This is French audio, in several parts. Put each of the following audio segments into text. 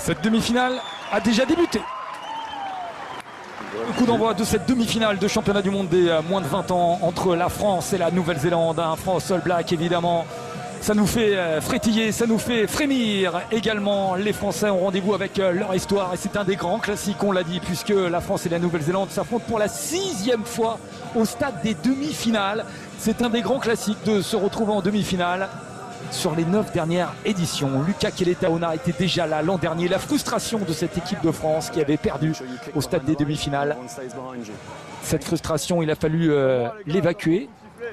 Cette demi-finale a déjà débuté. Le coup d'envoi de cette demi-finale de championnat du monde des moins de 20 ans entre la France et la Nouvelle-Zélande. Un France All Black évidemment. Ça nous fait frétiller, ça nous fait frémir également. Les Français ont rendez-vous avec leur histoire et c'est un des grands classiques, on l'a dit, puisque la France et la Nouvelle-Zélande s'affrontent pour la 6e fois au stade des demi-finales. C'est un des grands classiques de se retrouver en demi-finale. Sur les 9 dernières éditions, Lucas Keletaona était déjà là l'an dernier. La frustration de cette équipe de France qui avait perdu au stade des demi-finales. Cette frustration, il a fallu l'évacuer.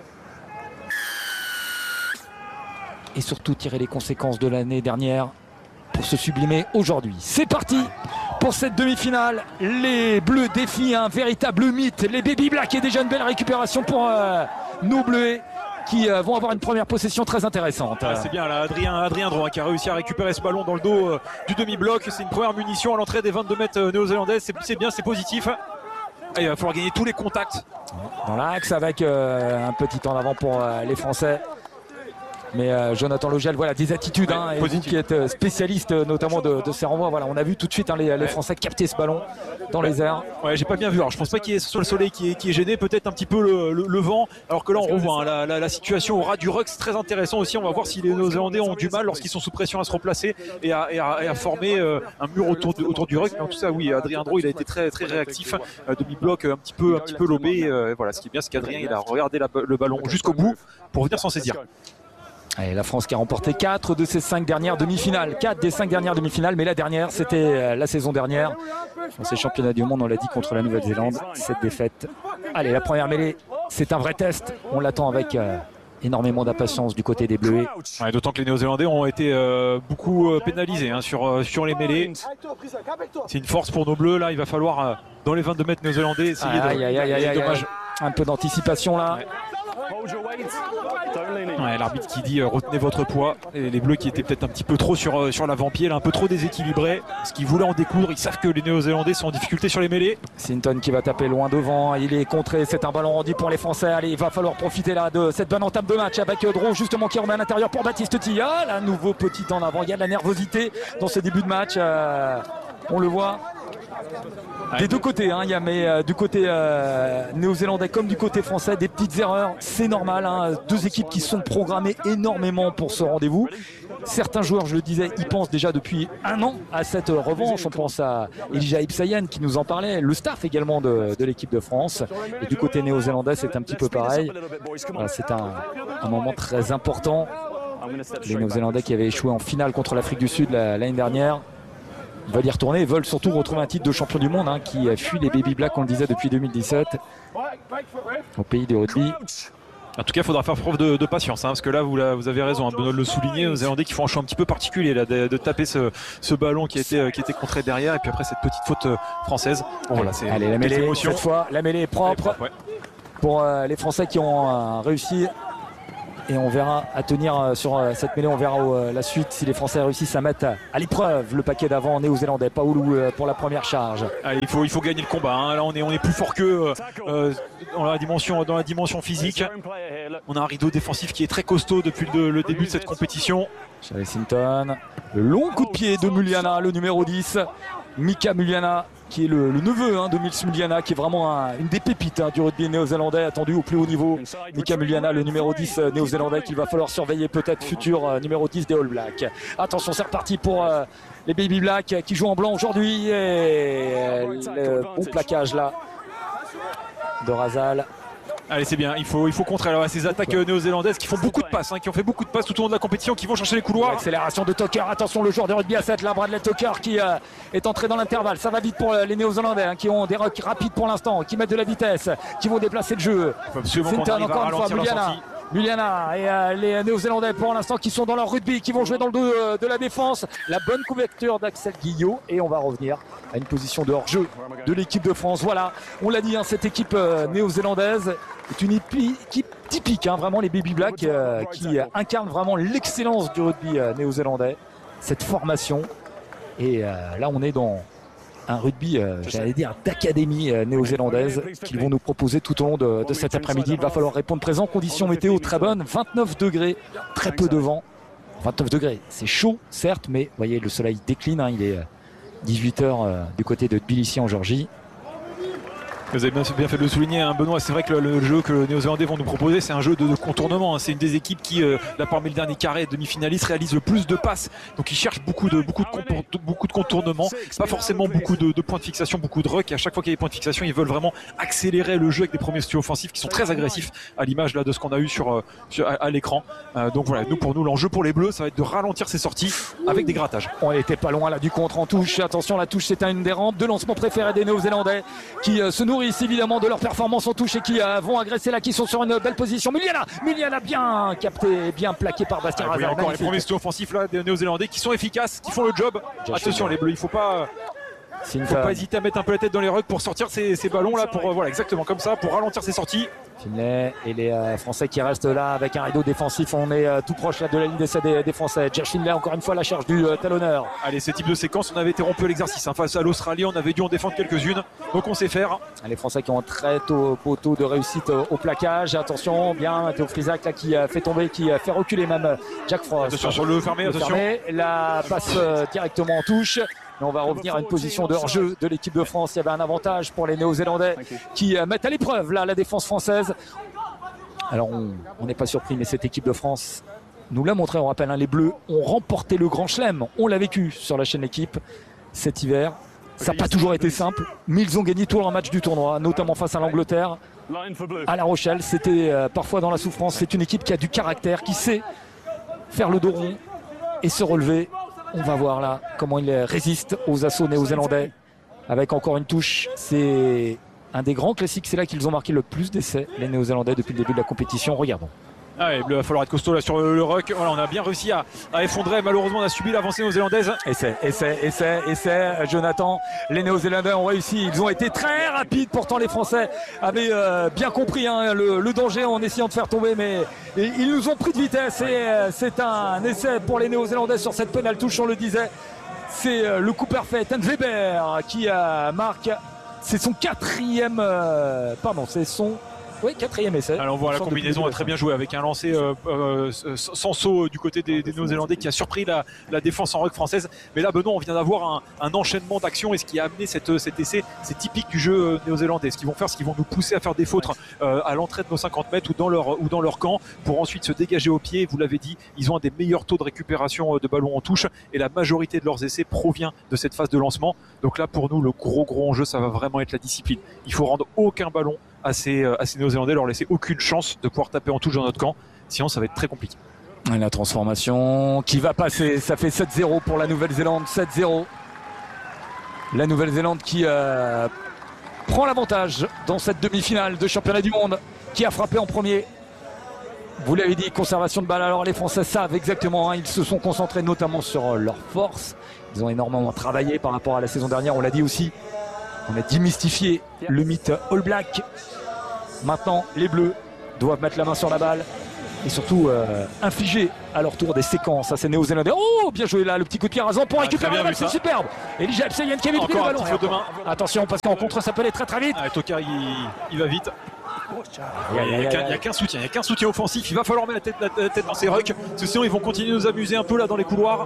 Et surtout tirer les conséquences de l'année dernière pour se sublimer aujourd'hui. C'est parti pour cette demi-finale. Les Bleus défient un véritable mythe. Les Baby Black, et déjà une belle récupération pour nos Bleuets qui vont avoir une première possession très intéressante. Ah, c'est bien là, Adrien Drouin qui a réussi à récupérer ce ballon dans le dos du demi-bloc. C'est une première munition à l'entrée des 22 mètres néo-zélandaises. C'est bien, c'est positif. Et il va falloir gagner tous les contacts. Dans l'axe avec un petit temps d'avant pour les Français. Mais Jonathan Logel, voilà, des attitudes, et vous qui êtes spécialiste notamment de ces renvois, voilà, on a vu tout de suite les Français capter ce ballon dans les airs. Ouais, j'ai pas bien vu. Alors je pense pas qu'il y ait soit le soleil qui est gêné, peut-être un petit peu le vent. Alors que là on revoit la situation au ras du ruck, c'est très intéressant aussi. On va voir si les Néo-Zélandais ont du mal lorsqu'ils sont sous pression à se replacer et à former un mur autour du ruck. Mais en tout cas, oui, Adrien Drouin, il a été très très réactif, demi-bloc un petit peu lobé. Voilà, ce qui est bien, c'est qu'Adrien il a regardé le ballon jusqu'au bout pour venir s'en saisir. Et la France qui a remporté 4 de ses 5 dernières demi-finales. 4 des 5 dernières demi-finales, mais la dernière, c'était la saison dernière. Dans ces championnats du monde, on l'a dit, contre la Nouvelle-Zélande. Cette défaite. Allez, la première mêlée, c'est un vrai test. On l'attend avec énormément d'impatience du côté des Bleuets. Ouais, d'autant que les Néo-Zélandais ont été beaucoup pénalisés sur les mêlées. C'est une force pour nos Bleus. Là, il va falloir, dans les 22 mètres néo-zélandais, essayer de... Dommage. Un peu d'anticipation là. Ouais, l'arbitre qui dit retenez votre poids. Et les Bleus qui étaient peut-être un petit peu trop sur l'avant-pied, là, un peu trop déséquilibrés. Ce qu'ils voulaient en découdre, ils savent que les Néo-Zélandais sont en difficulté sur les mêlées. Sinton qui va taper loin devant, il est contré, c'est un ballon rendu pour les Français. Allez, il va falloir profiter là de cette bonne entame de match avec Drouin justement qui remet à l'intérieur pour Baptiste Tilla. Là, nouveau petit en avant, il y a de la nervosité dans ce début de match. On le voit. Des deux côtés, il y a, mais du côté néo-zélandais comme du côté français, des petites erreurs, c'est normal. Deux équipes qui sont programmées énormément pour ce rendez-vous. Certains joueurs, je le disais, ils pensent déjà depuis un an à cette revanche. On pense à Elijah Ipsayen qui nous en parlait, le staff également de l'équipe de France. Et du côté néo-zélandais, c'est un petit peu pareil. C'est un moment très important. Les Néo-Zélandais qui avaient échoué en finale contre l'Afrique du Sud l'année dernière. Ils veulent y retourner, ils veulent surtout retrouver un titre de champion du monde qui fuit les Baby Black, on le disait, depuis 2017 au pays du rugby. En tout cas, il faudra faire preuve de patience, parce que là, vous avez raison, Benoît de le souligner, les Zélandais qui font un choix un petit peu particulier là, de taper ce ballon qui était contré derrière, et puis après cette petite faute française. Bon, voilà, c'est la mêlée, cette fois, la mêlée est propre pour les Français qui ont réussi. Et on verra à tenir sur cette mêlée, on verra la suite si les Français réussissent à mettre à l'épreuve le paquet d'avant néo-zélandais. Paoulou pour la première charge. Allez, il faut gagner le combat. Là, on est plus fort qu'eux dans la dimension physique. On a un rideau défensif qui est très costaud depuis le début de cette compétition. Charlie Sinton, le long coup de pied de Muliana, le numéro 10. Mika Muliana, qui est le neveu de Mils Muliana, qui est vraiment une des pépites du rugby néo-zélandais attendu au plus haut niveau. Mika Muliana, le numéro 10 néo-zélandais, qu'il va falloir surveiller, peut-être futur numéro 10 des All Blacks. Attention, c'est reparti pour les Baby Black qui jouent en blanc aujourd'hui. Et le bon plaquage là de Razal. Allez, c'est bien, il faut contrer alors ces attaques néo-zélandaises qui font beaucoup de passes, qui ont fait beaucoup de passes tout au long de la compétition, qui vont chercher les couloirs. Accélération de Tucker, attention le joueur de rugby à 7 là, Bradley Tucker qui est entré dans l'intervalle. Ça va vite pour les néo-zélandais qui ont des rucks rapides pour l'instant, qui mettent de la vitesse, qui vont déplacer le jeu. Sinton encore une fois, Muliana et les Néo-Zélandais pour l'instant qui sont dans leur rugby, qui vont jouer dans le dos de la défense. La bonne couverture d'Axel Guillot et on va revenir à une position de hors-jeu de l'équipe de France. Voilà, on l'a dit, cette équipe néo-zélandaise est une équipe typique, vraiment les Baby Black qui incarnent vraiment l'excellence du rugby néo-zélandais, cette formation. Et là on est dans un rugby, j'allais dire, d'académie néo-zélandaise qu'ils vont nous proposer tout au long de cet après-midi. Il va falloir répondre présent. Conditions météo très bonnes, 29 degrés, très peu de vent. 29 degrés, c'est chaud, certes, mais vous voyez, le soleil décline, il est 18h du côté de Tbilissi en Géorgie. Vous avez bien fait de le souligner, hein, Benoît. C'est vrai que le jeu que les Néo-Zélandais vont nous proposer, c'est un jeu de contournement. Hein. C'est une des équipes qui, là parmi le dernier carré demi-finaliste, réalise le plus de passes. Donc ils cherchent beaucoup de contournements, pas forcément beaucoup de points de fixation, beaucoup de ruck. Et à chaque fois qu'il y a des points de fixation, ils veulent vraiment accélérer le jeu avec des premiers styles offensifs qui sont très agressifs, à l'image là de ce qu'on a eu à l'écran. Donc voilà, pour nous, l'enjeu pour les Bleus, ça va être de ralentir ces sorties avec des grattages. On était pas loin là du contre en touche. Attention, la touche, c'est une des rampes de lancement préférées des Néo-Zélandais qui se nourrissent évidemment de leur performance en touche et qui vont agresser là, qui sont sur une belle position. Miliana bien capté, bien plaqué par Bastien Razard. Encore les premiers styles offensifs là des Néo-Zélandais qui sont efficaces, qui font le job. Attention les Bleus, il faut pas hésiter à mettre un peu la tête dans les rucks pour sortir ces ballons là, pour voilà, exactement comme ça, pour ralentir ces sorties. Finlay et les Français qui restent là avec un rideau défensif. On est tout proche là de la ligne d'essai des Français. Josh Finlay encore une fois la charge du talonneur. Allez, ce type de séquence, on avait été rompu à l'exercice hein. Face à l'Australie, on avait dû en défendre quelques-unes, donc on sait faire. Les Français qui ont un très tôt taux de réussite au plaquage. Attention, bien Théo Frisac là qui fait tomber, qui fait reculer même Jack Frost. Attention sur le fermé, attention. La passe directement en touche. Et on va revenir à une position de hors-jeu de l'équipe de France. Il y avait un avantage pour les Néo-Zélandais qui mettent à l'épreuve là la défense française. Alors on n'est pas surpris, mais cette équipe de France nous l'a montré. On rappelle, hein, les Bleus ont remporté le Grand Chelem. On l'a vécu sur la chaîne L'équipe cet hiver. Ça n'a pas toujours été simple, mais ils ont gagné tous leurs matchs du tournoi, notamment face à l'Angleterre, à La Rochelle. C'était parfois dans la souffrance. C'est une équipe qui a du caractère, qui sait faire le dos rond et se relever. On va voir là comment ils résistent aux assauts néo-zélandais. Avec encore une touche, c'est un des grands classiques. C'est là qu'ils ont marqué le plus d'essais, les Néo-Zélandais, depuis le début de la compétition. Regardons. Ah, il va falloir être costaud là sur le ruck. Voilà, on a bien réussi à effondrer. Malheureusement, on a subi l'avancée néo-zélandaise. Essai. Jonathan, les Néo-Zélandais ont réussi. Ils ont été très rapides. Pourtant, les Français avaient bien compris hein, le danger en essayant de faire tomber. Mais ils nous ont pris de vitesse. Et c'est un essai pour les Néo-Zélandais sur cette pénale touche, on le disait. C'est le coup parfait. Ten Weber qui marque. C'est son quatrième. Quatrième essai. Alors on voit la combinaison très bien jouée avec un lancer sans saut du côté des Néo-Zélandais qui a surpris la défense en ruck française. Mais là, Benoît, on vient d'avoir un enchaînement d'actions et ce qui a amené cet essai, c'est typique du jeu néo-zélandais. Ce qu'ils vont faire, c'est qu'ils vont nous pousser à faire des fautes à l'entrée de nos 50 mètres ou dans leur camp pour ensuite se dégager au pied. Vous l'avez dit, ils ont un des meilleurs taux de récupération de ballons en touche et la majorité de leurs essais provient de cette phase de lancement. Donc là, pour nous, le gros enjeu, ça va vraiment être la discipline. Il faut rendre aucun ballon à ces Néo-Zélandais, leur laisser aucune chance de pouvoir taper en touche dans notre camp, sinon ça va être très compliqué. La transformation qui va passer, ça fait 7-0 pour la Nouvelle-Zélande, 7-0. La Nouvelle-Zélande qui prend l'avantage dans cette demi-finale de championnat du monde, qui a frappé en premier. Vous l'avez dit, conservation de balle. Alors les Français savent exactement, hein, ils se sont concentrés notamment sur leur force. Ils ont énormément travaillé par rapport à la saison dernière, on l'a dit aussi. On a démystifié le mythe All Black. Maintenant, les Bleus doivent mettre la main sur la balle et surtout infliger à leur tour des séquences à ces Néo-Zélandais. Oh, bien joué là, le petit coup de pied rasant pour récupérer la balle, c'est superbe. Elijah Epseyen qui a mis le ballon. Attention, parce qu'en contre, ça peut aller très très vite. Tokar, il va vite. Il n'y a qu'un soutien offensif. Il va falloir mettre la tête dans ces rucks, parce que sinon ils vont continuer de nous amuser un peu là dans les couloirs.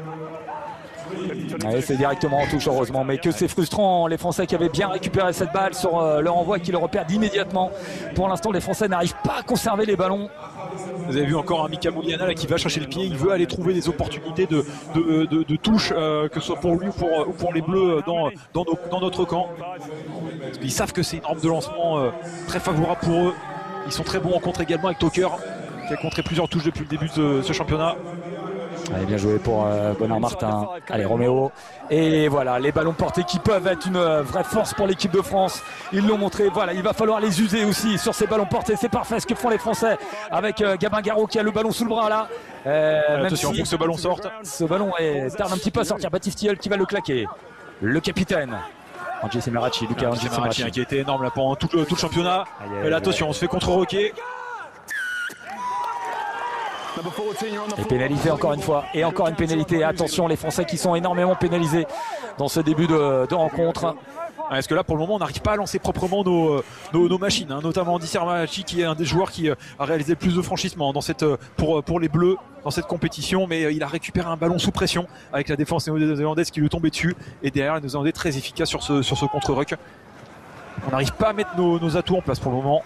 Ouais, c'est directement en touche heureusement, mais que c'est frustrant. Les Français qui avaient bien récupéré cette balle sur leur envoi, qui le repèrent immédiatement. Pour l'instant, les Français n'arrivent pas à conserver les ballons. Vous avez vu encore un Mika Mouliana là, qui va chercher le pied, il veut aller trouver des opportunités de touche, que ce soit pour lui ou pour les Bleus dans notre camp. Parce qu'ils savent que c'est une rampe de lancement très favorable pour eux. Ils sont très bons en contre également avec Toker, qui a contré plusieurs touches depuis le début de ce championnat. Allez, bien joué pour Bernard Martin. Allez, Roméo. Et voilà, les ballons portés qui peuvent être une vraie force pour l'équipe de France. Ils l'ont montré. Voilà, il va falloir les user aussi sur ces ballons portés. C'est parfait ce que font les Français avec Gabin Garot qui a le ballon sous le bras là. Attention, pour que ce ballon sorte. Ce ballon tarde un petit peu à sortir. Baptiste Tilleul qui va le claquer. Le capitaine. Angie Semarachi, Lucas Angie Semarachi qui a été énorme là pendant tout le championnat. Et là, attention, on se fait contre-roquer. Et pénalité encore une fois, et encore une pénalité. Attention, les Français qui sont énormément pénalisés dans ce début de rencontre. Parce que là pour le moment on n'arrive pas à lancer proprement nos machines, hein, notamment Andy Sermacci qui est un des joueurs qui a réalisé le plus de franchissements dans pour les Bleus dans cette compétition, mais il a récupéré un ballon sous pression avec la défense néo-zélandaise qui lui tombait dessus, et derrière les Néo-Zélandais très efficace sur ce contre-ruck. On n'arrive pas à mettre nos atouts en place pour le moment.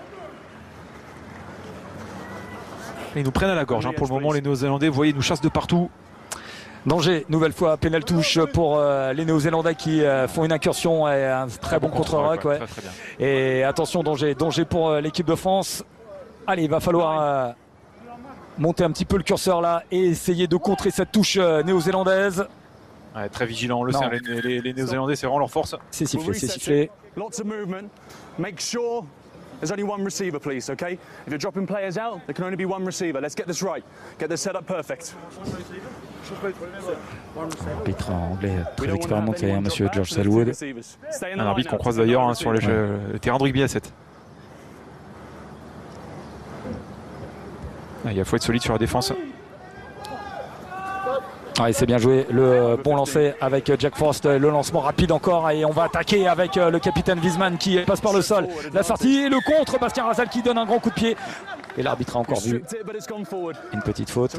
Et ils nous prennent à la gorge, hein, pour le moment les Néo-Zélandais, vous voyez, ils nous chassent de partout. Danger, nouvelle fois, pénal touche pour les Néo-Zélandais qui font une incursion et un très bon contre-ruck. Ouais. Très bien. Et attention, danger pour l'équipe de France. Allez, il va falloir monter un petit peu le curseur là et essayer de contrer cette touche néo-zélandaise. Ouais, très vigilant, on le sait, les Néo-Zélandais, c'est vraiment leur force. C'est sifflé, c'est sifflé. There's only one receiver, please, okay? If you're dropping players out, there can only be one receiver. Let's get this right. Get this set up perfect. Arbitre anglais très expérimenté, hein, monsieur George Selwood. Un arbitre qu'on croise d'ailleurs, hein, sur le terrain de rugby à 7. Il faut être solide sur la défense. Ouais, c'est bien joué, le bon lancer avec Jack Frost, le lancement rapide encore, et on va attaquer avec le capitaine Wiesmann qui passe par le sol. La sortie et le contre, Bastien Razal qui donne un grand coup de pied. Et l'arbitre a encore vu une petite faute.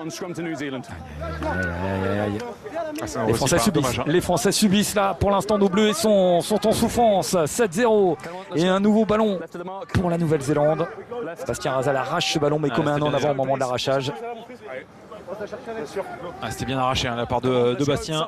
Les Français subissent là, pour l'instant nos Bleus sont en souffrance. 7-0 et un nouveau ballon pour la Nouvelle-Zélande. Bastien Razal arrache ce ballon mais commet un en avant au moment de l'arrachage. C'était bien arraché, hein, de la part de Bastien.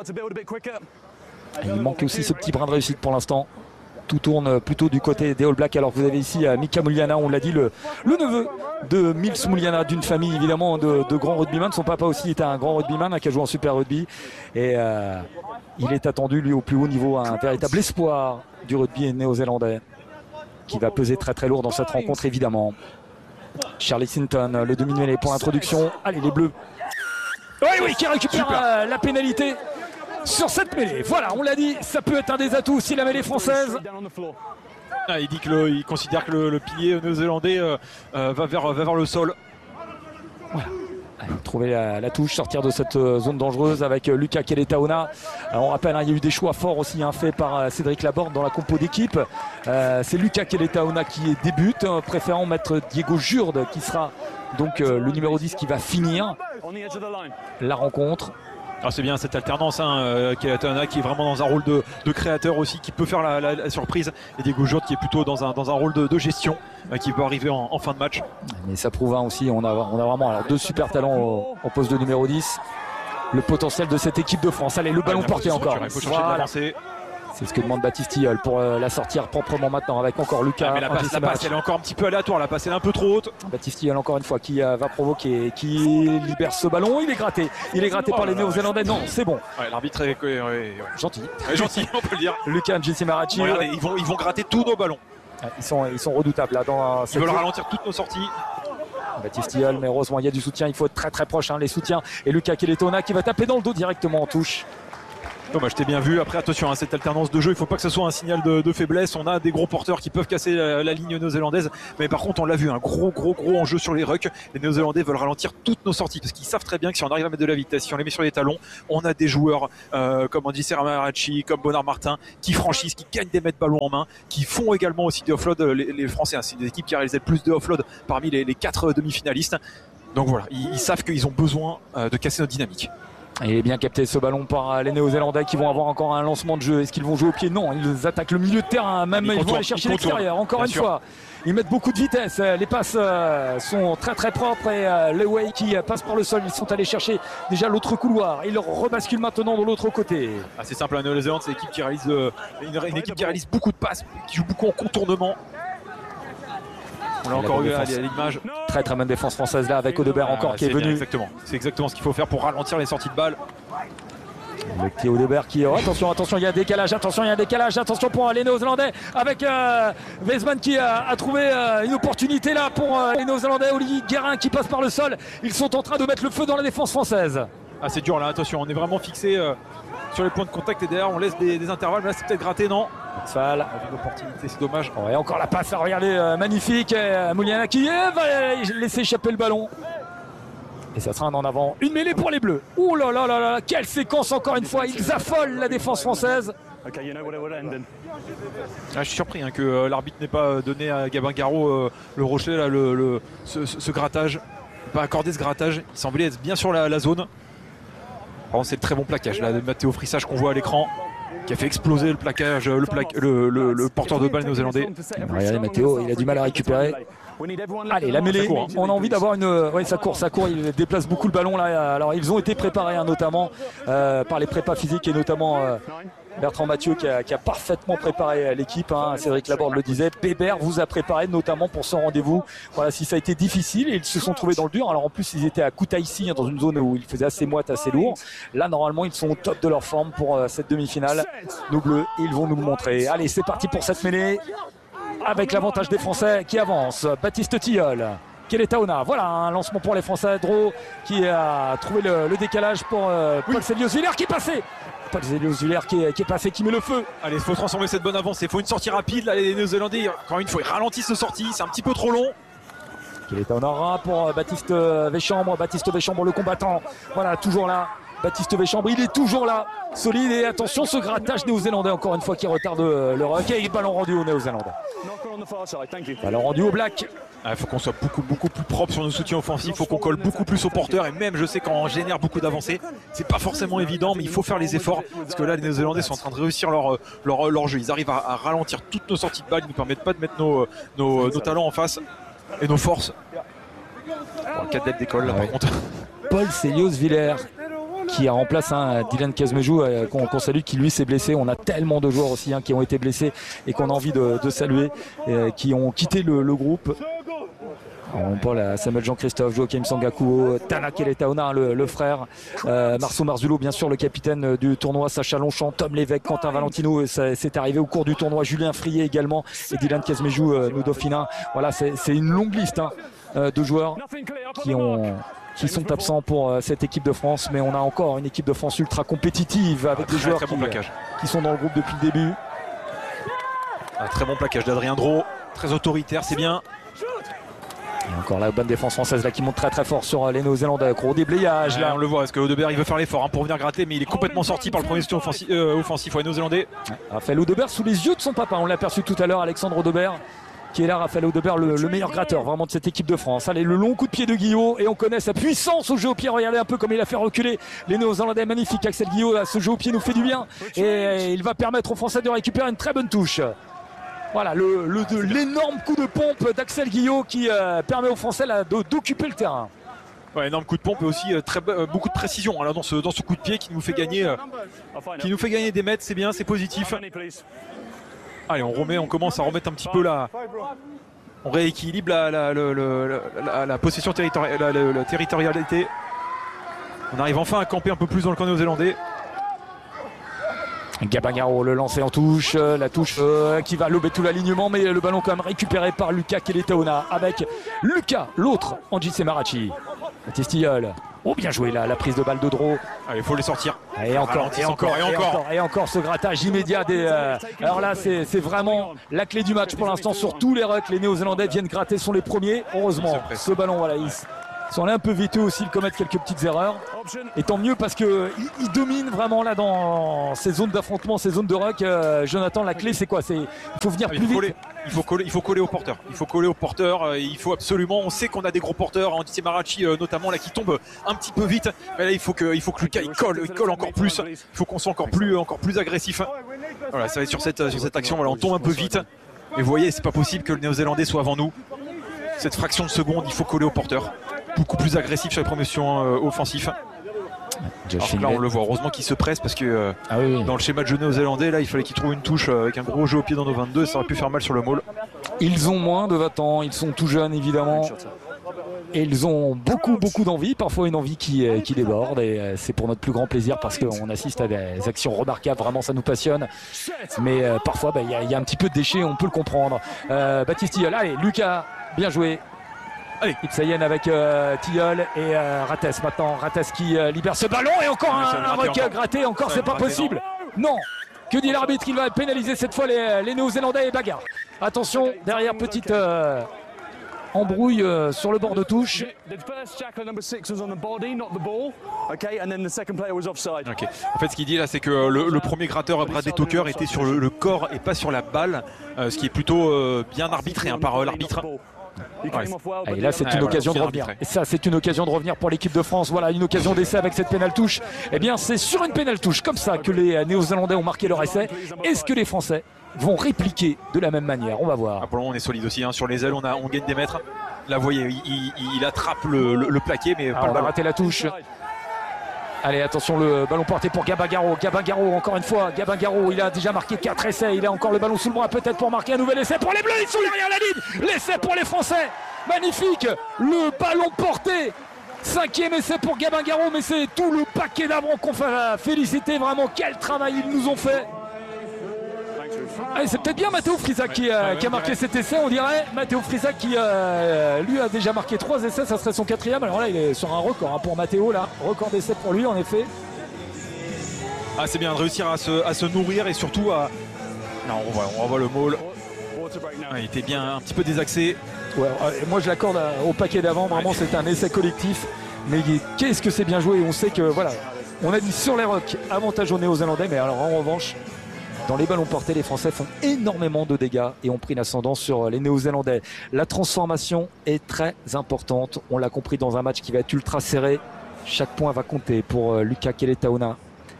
Et il manque aussi ce petit brin de réussite pour l'instant. Tout tourne plutôt du côté des All Blacks. Alors vous avez ici Mika Muliana, on l'a dit, le neveu de Mils Muliana, d'une famille évidemment de grands rugbyman. Son papa aussi était un grand rugbyman, qui a joué en Super Rugby. Et il est attendu lui au plus haut niveau, un véritable espoir du rugby néo-zélandais qui va peser très très lourd dans cette rencontre évidemment. Charlie Sinton, le demi-mêlée pour l'introduction. Allez les Bleus. Oui, qui récupère la pénalité sur cette mêlée. Voilà, on l'a dit, ça peut être un des atouts si la mêlée française. Il dit qu'il considère que le pilier néo-zélandais va vers le sol. Voilà. Trouver la touche, sortir de cette zone dangereuse avec Luca Keletaona. On rappelle, il y a eu des choix forts aussi faits par Cédric Laborde dans la compo d'équipe. C'est Luca Keletaona qui débute, préférant mettre Diego Jurde qui sera donc le numéro 10 qui va finir la rencontre. Alors c'est bien cette alternance, Keletaona qui est vraiment dans un rôle de créateur aussi, qui peut faire la surprise, et Diego Jurde qui est plutôt dans un rôle de gestion, qui peut arriver en fin de match. Mais ça prouve aussi, on a vraiment deux super talents au poste de numéro 10. Le potentiel de cette équipe de France. Allez, le ballon porté encore. Il faut chercher de lancer. C'est ce que demande Baptiste Tilleul pour la sortir proprement maintenant avec encore Lucas. Mais la passe elle est encore un petit peu aléatoire, la passe elle est un peu trop haute. Baptiste Tilleul encore une fois qui va provoquer, qui libère ce ballon. Il est gratté par les Néo-Zélandais. Non, c'est bon. L'arbitre est gentil. Gentil, on peut le dire. Lucas Njisi-Marachi. Regardez, ils vont gratter tous nos ballons. Ils sont redoutables là dans ils veulent ralentir toutes nos sorties. Baptiste Tilleul, mais heureusement il y a du soutien, il faut être très très proche, les soutiens. Et Luca Keletaona qui va taper dans le dos directement en touche. Je t'ai bien vu. Après attention, cette alternance de jeu, il ne faut pas que ce soit un signal de faiblesse. On a des gros porteurs qui peuvent casser la ligne néo-zélandaise, mais par contre on l'a vu, un gros enjeu sur les rucks. Les Néo-Zélandais veulent ralentir toutes nos sorties parce qu'ils savent très bien que si on arrive à mettre de la vitesse, si on les met sur les talons, on a des joueurs comme Andy Sermacci, comme Bonnard Martin qui franchissent, qui gagnent des mètres ballon en main, qui font également aussi des offloads. Les Français, c'est une des équipes qui a réalisé le plus de offloads parmi les 4 demi-finalistes. Donc voilà, ils savent qu'ils ont besoin de casser notre dynamique. Et bien capté ce ballon par les Néo-Zélandais qui vont avoir encore un lancement de jeu. Est-ce qu'ils vont jouer au pied? Non, ils attaquent le milieu de terrain. Même ils vont aller chercher l'extérieur. Encore une fois, ils mettent beaucoup de vitesse. Les passes sont très très propres et les Way qui passent par le sol. Ils sont allés chercher déjà l'autre couloir. Ils rebasculent maintenant de l'autre côté. C'est simple, la Nouvelle-Zélande, c'est une équipe qui réalise une équipe qui réalise beaucoup de passes, qui joue beaucoup en contournement. On l'a encore eu à l'image. Très très bonne défense française là avec Audebert encore qui est venu. Exactement. C'est exactement ce qu'il faut faire pour ralentir les sorties de balles. Le petit Audebert qui... attention, il y a un décalage, attention pour les Néo-Zélandais avec Wiesmann qui a trouvé une opportunité là pour les Néo-Zélandais. Olivier Guérin qui passe par le sol. Ils sont en train de mettre le feu dans la défense française. C'est dur là, attention, on est vraiment fixé sur les points de contact et derrière on laisse des intervalles. Là c'est peut-être gratté, non? Fall. Une opportunité, c'est dommage. Et encore la passe, regardez, magnifique. Muliana qui va laisser échapper le ballon. Et ça sera un en avant. Une mêlée pour les Bleus. Ouh là là là là, quelle séquence encore une fois. Ils affolent la défense française. Okay, you know what it would end in. Ah, je suis surpris hein, que l'arbitre n'ait pas donné à Gabin Garot le Rochelet, là, ce grattage. Pas accordé ce grattage. Il semblait être bien sur la zone. C'est le très bon plaquage là, de Matteo Frissage qu'on voit à l'écran, qui a fait exploser le plaquage, le porteur de balle néo-zélandais. Regardez Matteo, il a du mal à récupérer. Allez, la mêlée, on a envie d'avoir une... Oui, ça court, il déplace beaucoup le ballon là. Alors ils ont été préparés hein, notamment par les prépas physiques et notamment Bertrand Mathieu qui a parfaitement préparé l'équipe. Hein. Cédric Laborde le disait, Bébert vous a préparé notamment pour ce rendez-vous. Voilà, si ça a été difficile, ils se sont trouvés dans le dur. Alors en plus ils étaient à Koutaïssi hein, dans une zone où il faisait assez moite, assez lourd. Là normalement ils sont au top de leur forme pour cette demi-finale. Nos bleus, ils vont nous le montrer. Allez, c'est parti pour cette mêlée. Avec l'avantage des Français qui avancent. Baptiste Tilleul, Keletaona. Voilà un lancement pour les Français. Dro qui a trouvé le décalage pour Paul Célios-Villers qui est passé. Paul Célios-Villers qui est passé, qui met le feu. Allez, il faut transformer cette bonne avance. Il faut une sortie rapide. Là, les Néo-Zélandais, encore une fois, ils ralentissent le sortie. C'est un petit peu trop long. Keletaona pour Baptiste Véchambre. Baptiste Véchambre, le combattant. Voilà, toujours là. Baptiste Véchambre, il est toujours là, solide, et attention ce grattage néo-zélandais encore une fois qui retarde le ruck, et ballon rendu aux Néo-Zélandais. Ballon rendu au Black. Il faut qu'on soit beaucoup plus propre sur nos soutiens offensifs, il faut qu'on colle beaucoup plus au porteur, et même je sais qu'on génère beaucoup d'avancées, c'est pas forcément évident, mais il faut faire les efforts, parce que là les Néo-Zélandais sont en train de réussir leur jeu, ils arrivent à ralentir toutes nos sorties de balles, ils ne nous permettent pas de mettre nos talents en face et nos forces. Bon, 4 dettes d'école là par contre. Paul Célios-Villers qui remplace Dylan Kazmejou qu'on salue, qui lui s'est blessé. On a tellement de joueurs aussi qui ont été blessés et qu'on a envie de saluer, qui ont quitté le groupe. On parle à Samuel Jean-Christophe, Joachim Sangakuo, Tana Keletaona, le frère, Marceau Marzullo, bien sûr, le capitaine du tournoi, Sacha Longchamp, Tom Lévesque, Quentin Valentino, c'est arrivé au cours du tournoi, Julien Frier également, et Dylan Kazmejou, nous Dauphina. Voilà, c'est une longue liste de joueurs qui sont absents pour cette équipe de France, mais on a encore une équipe de France ultra compétitive avec des joueurs qui sont dans le groupe depuis le début. Un très bon plaquage d'Adrien Dro, très autoritaire, c'est bien. Et encore la bonne défense française là qui monte très fort sur les Néo-Zélandais. Gros déblayage là. On le voit, parce que Audebert il veut faire l'effort pour venir gratter, mais il est complètement sorti par le premier soutien offensif aux Néo-Zélandais. Raphaël Audebert sous les yeux de son papa, on l'a aperçu tout à l'heure, Alexandre Audebert qui est là, Raphaël Audebert, le meilleur gratteur vraiment de cette équipe de France. Allez, le long coup de pied de Guillot, et on connaît sa puissance au jeu au pied. Regardez un peu comme il a fait reculer les Néo-Zélandais. Magnifique Axel Guillot, ce jeu au pied nous fait du bien, et il va permettre aux Français de récupérer une très bonne touche. Voilà, l'énorme coup de pompe d'Axel Guillot qui permet aux Français d'occuper le terrain. Ouais, énorme coup de pompe et aussi beaucoup de précision là, dans ce coup de pied qui nous fait gagner des mètres. C'est bien, c'est positif. Allez, on commence à remettre un petit peu on rééquilibre la possession territoriale, la territorialité. On arrive enfin à camper un peu plus dans le camp néo-zélandais. Gabin Garot, le lancer en touche, la touche qui va lober tout l'alignement, mais le ballon quand même récupéré par Lucas Keletaona avec Lucas, l'autre, Angie Semarachi. Baptiste Tilleul. Oh, bien joué là, la prise de balle de Dro. Allez, il faut les sortir. Et encore ce grattage immédiat alors là, c'est vraiment la clé du match pour l'instant sur tous les rucks. Les Néo-Zélandais viennent gratter, sont les premiers. Heureusement, ce ballon, voilà, ils sont là un peu vêtus aussi, ils commettent quelques petites erreurs. Et tant mieux parce qu'ils dominent vraiment là dans ces zones d'affrontement, ces zones de ruck. Jonathan, la clé c'est quoi? Il faut venir plus vite. Il faut coller au porteur. Il faut coller au porteur. Il faut absolument. On sait qu'on a des gros porteurs, Andy Semarachi notamment là qui tombe un petit peu vite. Mais là il faut que Lucas il colle encore plus. Il faut qu'on soit encore plus agressif. Voilà, ça va être sur cette action. Voilà, on tombe un peu vite. Mais vous voyez, c'est pas possible que le Néo-Zélandais soit avant nous. Cette fraction de seconde, il faut coller au porteur. Beaucoup plus agressif sur les promotions offensifs. Là on le voit, heureusement qu'il se presse parce que dans le schéma de jeu néo-zélandais là il fallait qu'il trouve une touche avec un gros jeu au pied dans nos 22, ça aurait pu faire mal sur le maul. Ils ont moins de 20 ans, ils sont tout jeunes évidemment et ils ont beaucoup d'envie, parfois une envie qui déborde, et c'est pour notre plus grand plaisir parce qu'on assiste à des actions remarquables, vraiment ça nous passionne, mais parfois il y a un petit peu de déchets, on peut le comprendre. Baptiste Tilleul, allez Lucas, bien joué. Ipsayen avec Tilleul et Rates maintenant. Rates qui libère ce ballon et encore un ruck gratté. Encore c'est pas possible. Non. Que dit l'arbitre? Il va pénaliser cette fois les Néo-Zélandais et bagarre. Attention, derrière petite embrouille sur le bord de touche. Okay. En fait, ce qu'il dit là, c'est que le premier gratteur Bradley Toker était sur le corps et pas sur la balle, ce qui est plutôt bien arbitré par l'arbitre. Ouais. Et là, c'est une occasion de revenir. Et ça, c'est une occasion de revenir pour l'équipe de France. Voilà, une occasion d'essai avec cette pénale touche. Eh bien, c'est sur une pénale touche comme ça que les Néo-Zélandais ont marqué leur essai. Est-ce que les Français vont répliquer de la même manière? On va voir. Pour le moment, on est solide aussi. Sur les ailes, on gagne des mètres. Là, vous voyez, il attrape le plaqué, mais on va rater la touche. Allez, attention, le ballon porté pour Gabin Garraud. Gabin Garraud, encore une fois. Gabin Garraud, il a déjà marqué 4 essais. Il a encore le ballon sous le bras, peut-être pour marquer un nouvel essai pour les Bleus. Ils sont derrière la ligne. L'essai pour les Français. Magnifique. Le ballon porté. 5e essai pour Gabin Garraud, mais c'est tout le paquet d'avant qu'on va féliciter. Vraiment, quel travail ils nous ont fait. Allez, c'est peut-être bien Matteo Frisac qui a marqué cet essai, on dirait. Matteo Frisac qui lui a déjà marqué 3 essais, ça serait son 4e. Alors là, il est sur un record pour Matteo, là. Record d'essais pour lui, en effet. C'est bien de réussir à se nourrir et surtout à... Non, on voit le maul. Il était bien un petit peu désaxé. Ouais, moi je l'accorde au paquet d'avant, vraiment c'est un essai collectif. Mais qu'est-ce que c'est bien joué. On sait que, voilà, on a dit sur les rocks, avantage aux Néo-Zélandais, mais alors en revanche, dans les ballons portés, les Français font énormément de dégâts et ont pris l'ascendant sur les Néo-Zélandais. La transformation est très importante. On l'a compris dans un match qui va être ultra serré. Chaque point va compter pour Luka Keletaona.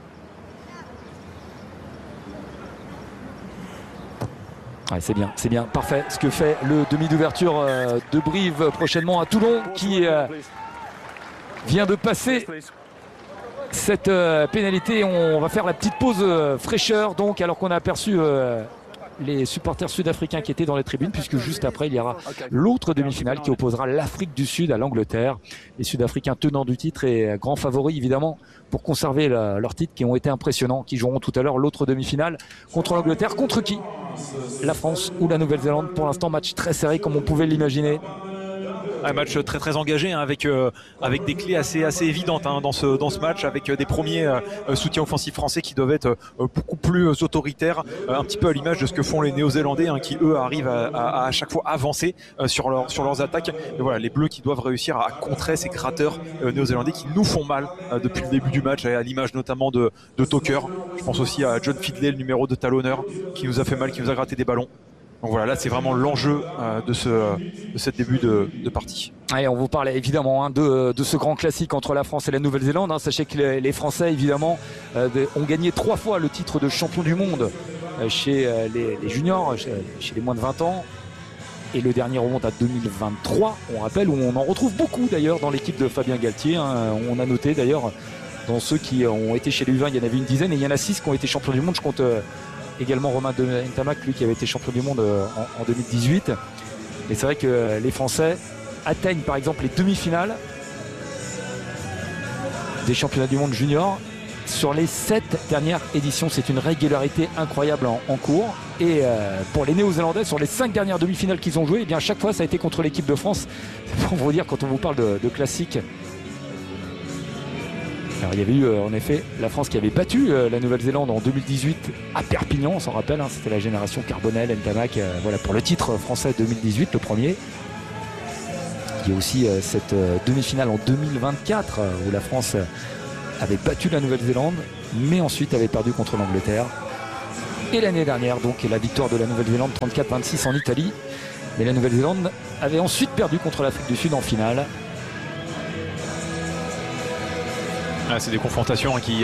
Ouais, c'est bien, parfait. Ce que fait le demi d'ouverture de Brive prochainement à Toulon qui vient de passer cette pénalité. On va faire la petite pause fraîcheur donc, alors qu'on a aperçu les supporters sud-africains qui étaient dans les tribunes, puisque juste après il y aura l'autre demi-finale qui opposera l'Afrique du Sud à l'Angleterre. Les Sud-Africains tenants du titre et grands favoris évidemment pour conserver leur titre, qui ont été impressionnants, qui joueront tout à l'heure l'autre demi-finale contre l'Angleterre. Contre qui? La France ou la Nouvelle-Zélande? Pour l'instant, match très serré comme on pouvait l'imaginer. Un match très très engagé avec des clés assez évidentes dans ce match, avec des premiers soutiens offensifs français qui doivent être beaucoup plus autoritaires, un petit peu à l'image de ce que font les Néo-Zélandais qui eux arrivent à chaque fois avancer sur leurs attaques. Et voilà, les Bleus qui doivent réussir à contrer ces gratteurs néo-zélandais qui nous font mal depuis le début du match, à l'image notamment de Toker. Je pense aussi à John Fidley, le numéro de talonneur, qui nous a fait mal, qui nous a gratté des ballons. Donc voilà, là c'est vraiment l'enjeu de ce début de partie. Allez, on vous parlait évidemment de ce grand classique entre la France et la Nouvelle-Zélande. Sachez que les Français évidemment ont gagné 3 fois le titre de champion du monde chez les juniors, chez les moins de 20 ans. Et le dernier remonte à 2023, on rappelle, où on en retrouve beaucoup d'ailleurs dans l'équipe de Fabien Galtier. On a noté d'ailleurs dans ceux qui ont été chez les U20, il y en avait une dizaine et il y en a 6 qui ont été champions du monde. Je compte également Romain Ntamak, lui qui avait été champion du monde en 2018. Et c'est vrai que les Français atteignent par exemple les demi-finales des championnats du monde junior sur les 7 dernières éditions. C'est une régularité incroyable en cours. Et pour les Néo-Zélandais, sur les 5 dernières demi-finales qu'ils ont jouées, eh bien chaque fois ça a été contre l'équipe de France. Pour vous dire, quand on vous parle de classique. Alors il y avait eu en effet la France qui avait battu la Nouvelle-Zélande en 2018 à Perpignan, on s'en rappelle, c'était la génération Carbonel, Ntamak, voilà pour le titre français 2018, le premier. Il y a aussi cette demi-finale en 2024 où la France avait battu la Nouvelle-Zélande, mais ensuite avait perdu contre l'Angleterre. Et l'année dernière, donc, la victoire de la Nouvelle-Zélande 34-26 en Italie. Mais la Nouvelle-Zélande avait ensuite perdu contre l'Afrique du Sud en finale. C'est des confrontations qui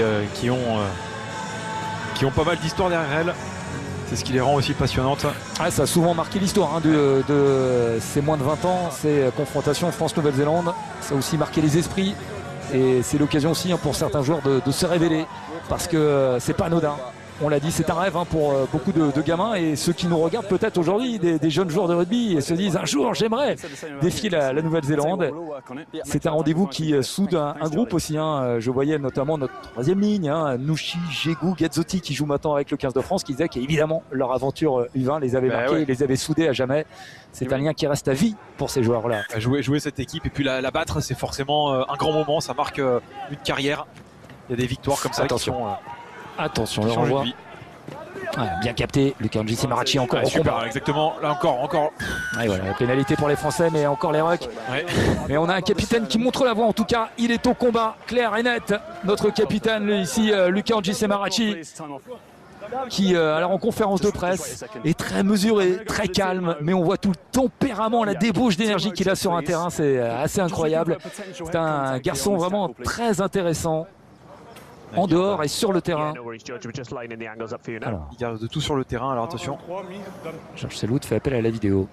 ont pas mal d'histoire derrière elles. C'est ce qui les rend aussi passionnantes. Ça a souvent marqué l'histoire de ces moins de 20 ans, ces confrontations France-Nouvelle-Zélande. Ça a aussi marqué les esprits. Et c'est l'occasion aussi pour certains joueurs de se révéler. Parce que c'est pas anodin. On l'a dit, c'est un rêve pour beaucoup de gamins. Et ceux qui nous regardent peut-être aujourd'hui, des jeunes joueurs de rugby, et se disent un jour j'aimerais défier la Nouvelle-Zélande. C'est un rendez-vous qui soude un groupe aussi. Je voyais notamment notre 3e ligne, Nouchi, Jégou, Gazzotti qui joue maintenant avec le 15 de France, qui disait qu'évidemment leur aventure U20 les avait marqués, les avait soudés à jamais. C'est un lien qui reste à vie pour ces joueurs-là. Jouer cette équipe et puis la battre, c'est forcément un grand moment. Ça marque une carrière. Il y a des victoires comme ça. Attention, qui le renvoi. Ouais, bien capté, Luca Ngissi-Marachi encore au super, combat. exactement, là encore. Ouais, voilà, pénalité pour les Français, mais encore les Rucks. Ouais. Mais on a un capitaine qui montre la voie, en tout cas, il est au combat, clair et net. Notre capitaine, ici, Luca Ngissi-Marachi, qui, alors en conférence de presse, est très mesuré, très calme, mais on voit tout le tempérament, la débauche d'énergie qu'il a sur un terrain, c'est assez incroyable. C'est un garçon vraiment très intéressant. En dehors et sur le terrain. Alors, il garde de tout sur le terrain, alors attention. Georges Selwood fait appel à la vidéo.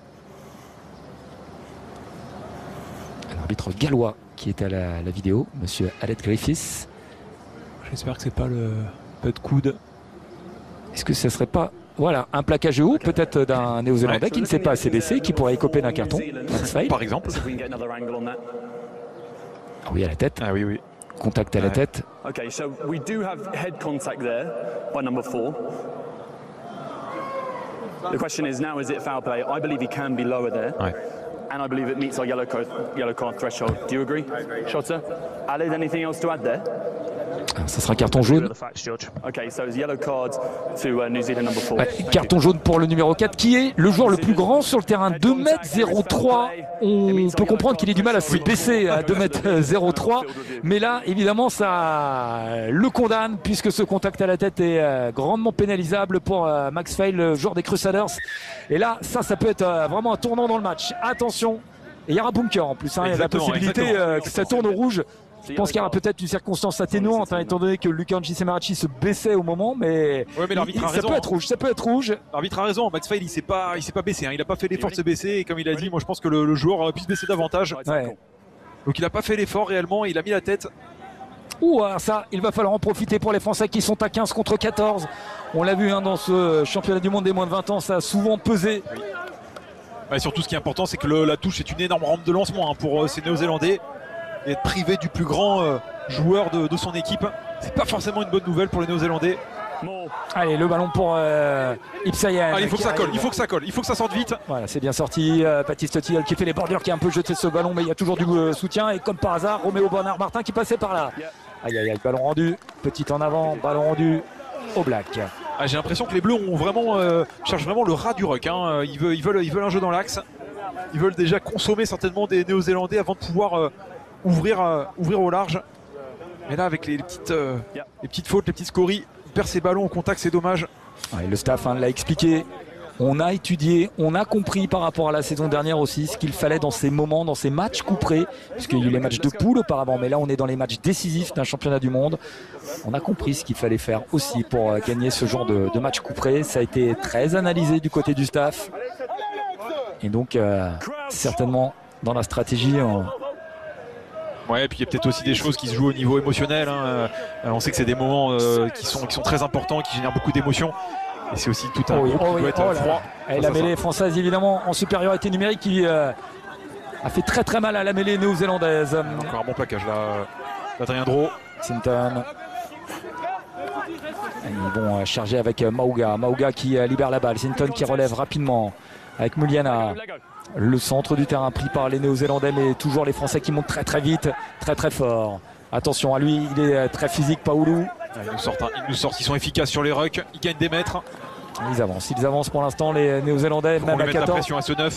L'arbitre gallois qui est à la vidéo, monsieur Aled Griffiths. J'espère que c'est pas le peu de coude. Est-ce que ce serait pas voilà, un plaquage haut peut-être d'un néo-zélandais qui ne s'est pas assez baissé, qui pourrait écoper d'un carton, par exemple. Ah oui, à la tête. Ah oui. Contact à la tête. Okay, so we do have head contact there by number 4. The question is now, is it foul play? I believe he can be lower there. Ouais. And I believe it meets our yellow card threshold. Do you agree? Shota? Aled, anything else to add there? Alors, ça sera carton jaune. Okay, so it's yellow card to New Zealand number 4. Ouais, carton jaune pour le numéro 4 qui est le joueur le plus grand sur le terrain, 2m03. On peut comprendre qu'il ait du mal à se baisser à 2m03, mais là évidemment ça le condamne puisque ce contact à la tête est grandement pénalisable pour Max Fail, le joueur des Crusaders. Et là ça peut être vraiment un tournant dans le match. Attention, et il y aura bunker en plus, hein, il y a la possibilité que ça tourne au rouge. Je pense qu'il y aura peut-être une circonstance atténuante, étant donné que Luca Ngissi-Marachi se baissait au moment, mais, l'arbitre a ça raison, peut être rouge, ça peut être rouge. L'arbitre a raison, Max Fail il s'est pas baissé, il n'a pas fait l'effort de se baisser, et comme il a dit, moi je pense que le joueur aurait pu se baisser davantage. Ouais. Donc il n'a pas fait l'effort réellement, il a mis la tête. Alors ça, il va falloir en profiter pour les Français qui sont à 15 contre 14. On l'a vu dans ce championnat du monde des moins de 20 ans, ça a souvent pesé. Ouais, surtout ce qui est important, c'est que la touche est une énorme rampe de lancement pour ces Néo-Zélandais. Et être privé du plus grand joueur de son équipe, c'est pas forcément une bonne nouvelle pour les Néo-Zélandais. Allez, le ballon pour Ipsayen. Allez, il faut que ça colle, il faut que ça sorte vite. Voilà, c'est bien sorti. Baptiste Tilleul qui fait les bordures, qui a un peu jeté ce ballon, mais il y a toujours du soutien. Et comme par hasard, Roméo Bernard-Martin qui passait par là. Aïe, ballon rendu. Petit en avant, ballon rendu au Black. Ah, j'ai l'impression que les Bleus ont vraiment, cherchent vraiment le rat du ruck. Ils veulent un jeu dans l'axe. Ils veulent déjà consommer certainement des Néo-Zélandais avant de pouvoir ouvrir au large. Mais là, avec les petites fautes, les petites scories, il perd ses ballons au contact, c'est dommage. Ouais, le staff l'a expliqué. On a étudié, on a compris par rapport à la saison dernière aussi ce qu'il fallait dans ces moments, dans ces matchs couperés, puisqu'il y a eu les matchs de poule auparavant, mais là on est dans les matchs décisifs d'un championnat du monde. On a compris ce qu'il fallait faire aussi pour gagner ce genre de match couperé. Ça a été très analysé du côté du staff. Et donc certainement dans la stratégie... Ouais, et puis il y a peut-être aussi des choses qui se jouent au niveau émotionnel. On sait que c'est des moments qui sont très importants, qui génèrent beaucoup d'émotions. Et c'est aussi tout un groupe qui doit être froid. Et la mêlée française évidemment en supériorité numérique qui a fait très mal à la mêlée néo-zélandaise. Encore un bon plaquage là, Adrien Drot. Sinton. Ils vont charger avec Mauga qui libère la balle. Sinton qui relève rapidement avec Muliana. Le centre du terrain pris par les Néo-Zélandais, mais toujours les Français qui montent très vite, très fort. Attention à lui, il est très physique, Paoulou. Ils nous sortent, ils sont efficaces sur les rucks, ils gagnent des mètres. Ils avancent pour l'instant les Néo-Zélandais, même à 14. La pression à ce 9.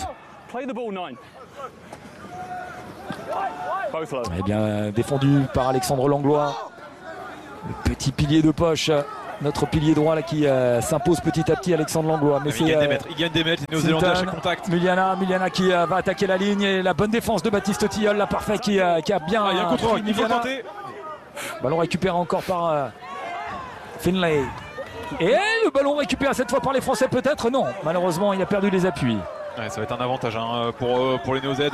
Eh bien défendu par Alexandre Langlois. Le petit pilier de poche. Notre pilier droit là qui s'impose petit à petit, Alexandre Langlois. Mais il gagne des mètres, les Néo-Zélandais à chaque contact. Muliana qui va attaquer la ligne, et la bonne défense de Baptiste Tilleul, la parfaite qui a bien. Il y a un contre-rock, il faut tenter. Ballon récupéré encore par Finlay. Et le ballon récupéré cette fois par les Français peut-être. Non, malheureusement il a perdu les appuis. Ouais, ça va être un avantage pour les Néo-Z. Et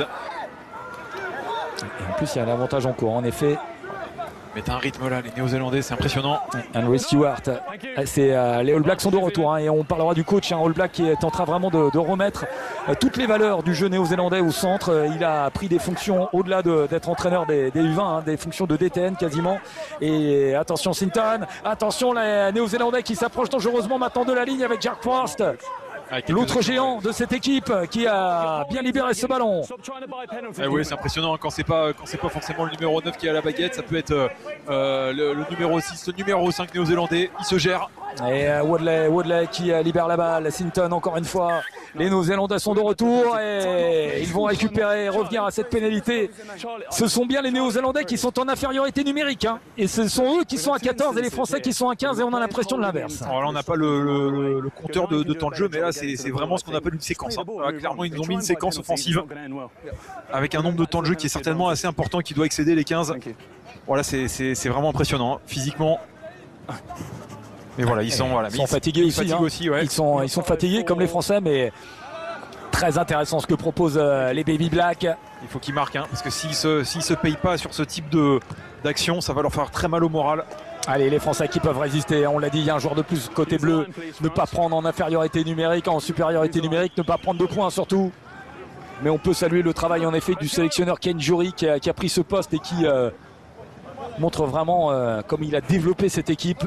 en plus il y a un avantage en cours en effet. Mais t'as un rythme là, les Néo-Zélandais, c'est impressionnant. Henry Stewart, les All Blacks sont de retour et on parlera du coach All Black qui est en train vraiment de remettre toutes les valeurs du jeu néo-zélandais au centre. Il a pris des fonctions au-delà d'être entraîneur des U20, des fonctions de DTN quasiment. Et attention Sinton, attention les Néo-Zélandais qui s'approchent dangereusement maintenant de la ligne avec Jack Frost. L'autre géant de cette équipe qui a bien libéré ce ballon. Oui, c'est impressionnant quand c'est pas forcément le numéro 9 qui a la baguette, ça peut être le numéro 6, le numéro 5 néo-zélandais. Il se gère. Et Woodley qui libère la balle. Sinton encore une fois. Les Néo-Zélandais sont de retour et ils vont récupérer et revenir à cette pénalité. Ce sont bien les Néo-Zélandais qui sont en infériorité numérique. Hein. Et ce sont eux qui sont à 14 et les Français qui sont à 15 et on a l'impression de l'inverse. Alors là on n'a pas le compteur de temps de jeu, mais là c'est vraiment ce qu'on appelle une séquence. Hein. Là, clairement ils nous ont mis une séquence offensive avec un nombre de temps de jeu qui est certainement assez important, qui doit excéder les 15. Voilà, c'est vraiment impressionnant, hein. Physiquement. Mais voilà, ils sont fatigués aussi. Ouais. Ils sont fatigués comme les Français, mais très intéressant ce que proposent les Baby Black. Il faut qu'ils marquent, hein, parce que s'ils se payent pas sur ce type d'action, ça va leur faire très mal au moral. Allez, les Français qui peuvent résister, on l'a dit, il y a un joueur de plus côté bleu. Ne pas prendre en infériorité numérique, en supériorité numérique, ne pas prendre de points surtout. Mais on peut saluer le travail en effet du sélectionneur Ken Jury qui a pris ce poste et qui montre vraiment comme il a développé cette équipe.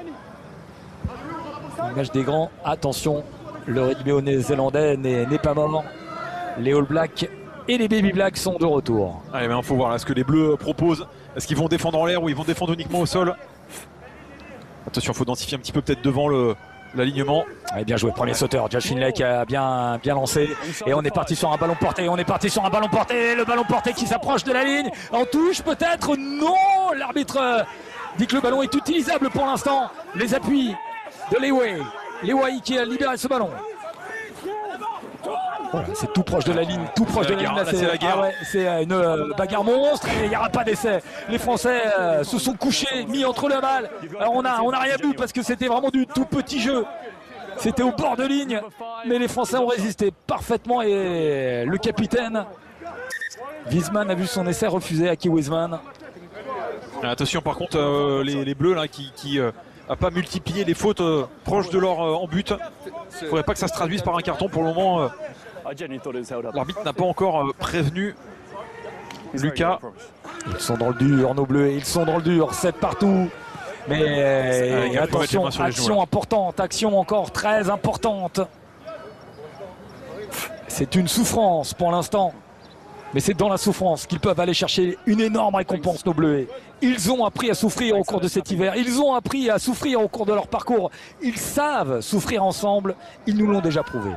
L'image des grands, attention, le rugby néo-zélandais n'est pas mort. Les All Blacks et les Baby Blacks sont de retour. Allez, il faut voir là ce que les Bleus proposent. Est-ce qu'ils vont défendre en l'air ou ils vont défendre uniquement au sol? Attention, il faut densifier un petit peu peut-être devant l'alignement. Allez, bien joué, premier sauteur. Josh Finlay qui a bien lancé. Et on est parti sur un ballon porté. Le ballon porté qui s'approche de la ligne. En touche peut-être? Non, l'arbitre dit que le ballon est utilisable pour l'instant. Les appuis de Lewai qui a libéré ce ballon. Voilà, c'est tout proche de la ligne, Là, c'est la guerre. C'est une bagarre monstre et il n'y aura pas d'essai. Les Français se sont couchés, mis entre la balle. Alors on a rien vu parce que c'était vraiment du tout petit jeu. C'était au bord de ligne, mais les Français ont résisté parfaitement et le capitaine Wiesmann a vu son essai refusé à Aki Wiesmann. Attention par contre les Bleus là qui à pas multiplier les fautes proches de leur en but. Il ne faudrait pas que ça se traduise par un carton pour le moment. L'arbitre n'a pas encore prévenu Lucas. Ils sont dans le dur, nos Bleus, ils sont dans le dur, 7 partout. Mais attention, action importante, action encore très importante. C'est une souffrance pour l'instant. Mais c'est dans la souffrance qu'ils peuvent aller chercher une énorme récompense, nos Bleus. Ils ont appris à souffrir au cours de cet hiver. Ils ont appris à souffrir au cours de leur parcours. Ils savent souffrir ensemble. Ils nous l'ont déjà prouvé.